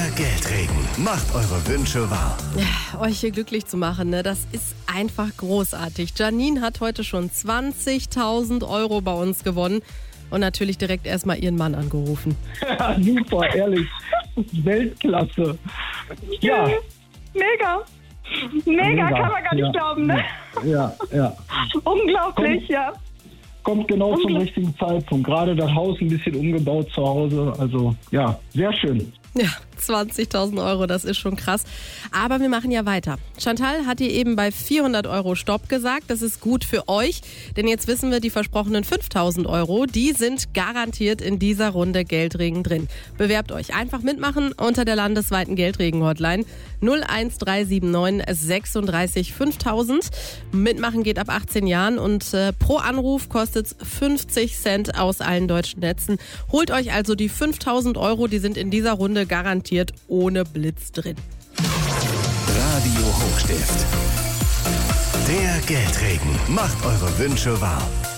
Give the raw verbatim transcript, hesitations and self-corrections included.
Der Geldregen macht eure Wünsche wahr. Ja, euch hier glücklich zu machen, ne? Das ist einfach großartig. Janine hat heute schon zwanzigtausend Euro bei uns gewonnen und natürlich direkt erstmal ihren Mann angerufen. Ja, super, ehrlich. Weltklasse. Ja. Mega. Mega, Mega, kann man gar nicht ja. glauben, ne? Ja, ja. Unglaublich, Kommt- ja. Kommt genau zum Unglaublich. richtigen Zeitpunkt. Gerade das Haus ein bisschen umgebaut zu Hause. Also, ja, sehr schön. Ja, zwanzigtausend Euro, das ist schon krass. Aber wir machen ja weiter. Chantal hat ihr eben bei vierhundert Euro Stopp gesagt. Das ist gut für euch, denn jetzt wissen wir, die versprochenen fünftausend Euro, die sind garantiert in dieser Runde Geldregen drin. Bewerbt euch. Einfach mitmachen unter der landesweiten Geldregen-Hotline null eins drei sieben neun sechsunddreißig fünftausend. Mitmachen geht ab achtzehn Jahren und äh, pro Anruf kostet es fünfzig Cent aus allen deutschen Netzen. Holt euch also die fünftausend Euro, die sind in dieser Runde garantiert ohne Blitz drin. Radio Hochstift. Der Geldregen macht eure Wünsche wahr.